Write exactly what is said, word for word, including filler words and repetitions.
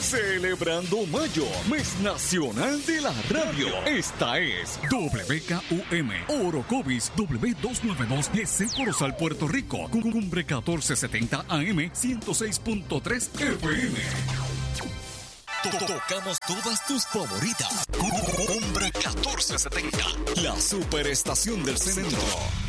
Celebrando Mayo, mes nacional de la radio. Esta es W K U M, Orocovis W doscientos noventa y dos G C Corozal, Puerto Rico. Cumbre catorce setenta A M, ciento seis punto tres F M. Tocamos todas tus favoritas. Cumbre catorce setenta, la superestación del centro.